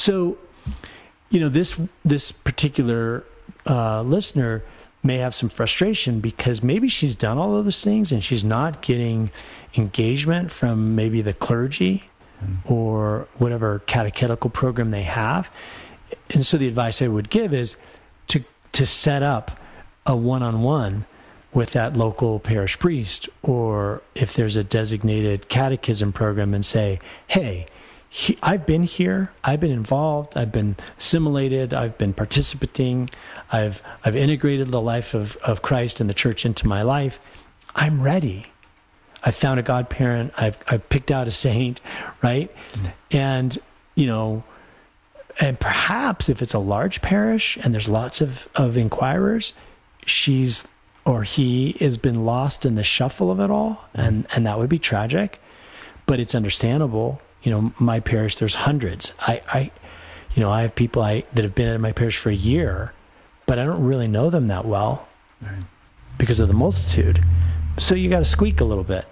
So, this particular listener may have some frustration because maybe she's done all of those things and she's not getting engagement from maybe the clergy or whatever catechetical program they have. And so the advice I would give is to set up a one-on-one with that local parish priest, or if there's a designated catechism program, and say, hey, I've been here, I've been involved, I've been assimilated, I've been participating, I've integrated the life of Christ and the church into my life. I'm ready. I've found a godparent, I've picked out a saint, right? And, and perhaps if it's a large parish and there's lots of inquirers, she's or he has been lost in the shuffle of it all, and that would be tragic, but it's understandable. My parish, there's hundreds. I have people that have been at my parish for a year, but I don't really know them that well because of the multitude. So you got to squeak a little bit,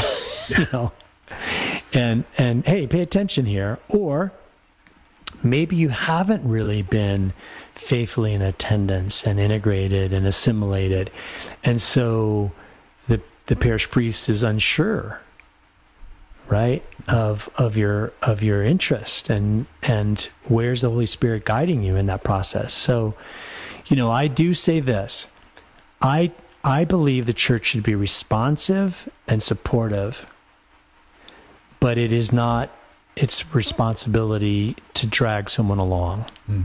and hey, pay attention here. Or maybe you haven't really been faithfully in attendance and integrated and assimilated. And so the parish priest is unsure, right, of your interest and where's the Holy Spirit guiding you in that process. So, I do say this. I believe the church should be responsive and supportive, but it is not its responsibility to drag someone along.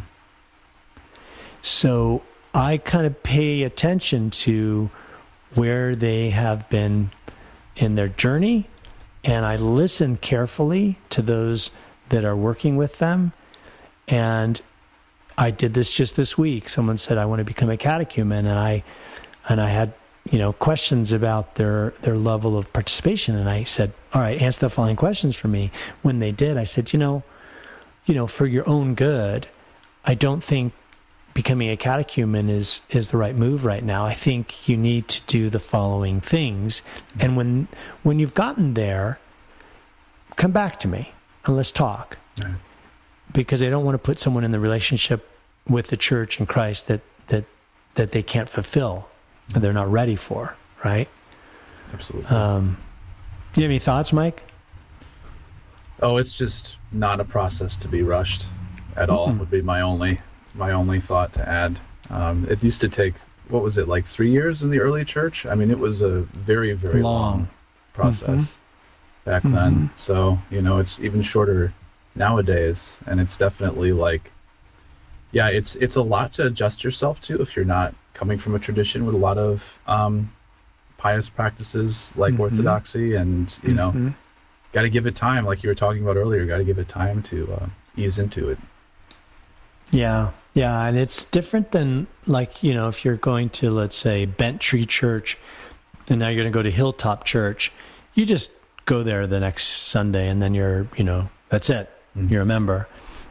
So I kind of pay attention to where they have been in their journey, and I listen carefully to those that are working with them. And I did this just this week. Someone said, I want to become a catechumen, and I had questions about their level of participation, and I said, all right, answer the following questions for me. When they did, I said, for your own good, I don't think becoming a catechumen is the right move right now. I think you need to do the following things. And when you've gotten there, come back to me and let's talk. Right. Because I don't want to put someone in the relationship with the church and Christ that they can't fulfill, or they're not ready for, right? Absolutely. Do you have any thoughts, Mike? Oh, it's just not a process to be rushed at all, would be my only thought to add. It used to take, what was it, like 3 years in the early church? I mean, it was a very, very long process back then. So, it's even shorter nowadays. And it's definitely like, it's a lot to adjust yourself to if you're not coming from a tradition with a lot of pious practices like Orthodoxy, and, got to give it time, like you were talking about earlier, got to give it time to ease into it. Yeah, and it's different than if you're going to, let's say, Bent Tree Church, and now you're going to go to Hilltop Church. You just go there the next Sunday, and then you're, that's it. You're a member.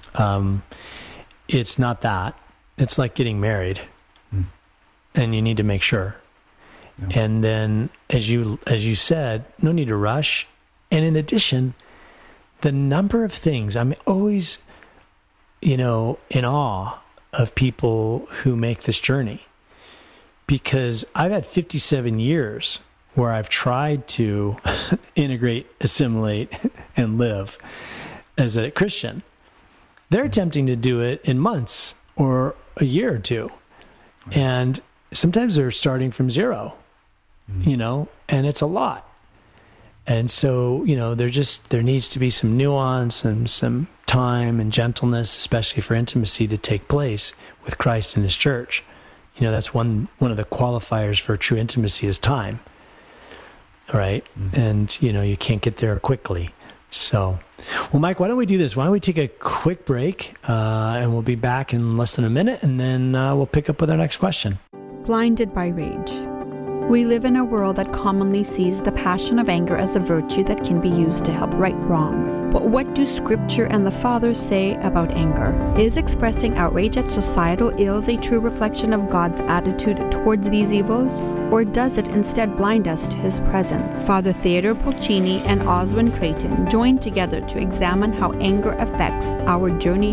It's not that. It's like getting married, and you need to make sure. Yeah. And then, as you said, no need to rush. And in addition, the number of things, I'm always in awe of people who make this journey, because I've had 57 years where I've tried to integrate, assimilate, and live as a Christian. They're attempting to do it in months or a year or two. And sometimes they're starting from zero, and it's a lot. And so, there needs to be some nuance and some time and gentleness, especially for intimacy to take place with Christ and his church. That's one of the qualifiers for true intimacy is time. Right? And, you can't get there quickly. So, well, Mike, why don't we do this? Why don't we take a quick break, and we'll be back in less than a minute, and then we'll pick up with our next question. Blinded by rage. We live in a world that commonly sees the passion of anger as a virtue that can be used to help right wrongs. But what do Scripture and the Fathers say about anger? Is expressing outrage at societal ills a true reflection of God's attitude towards these evils? Or does it instead blind us to his presence? Father Theodore Pulcini and Oswin Creighton joined together to examine how anger affects our journey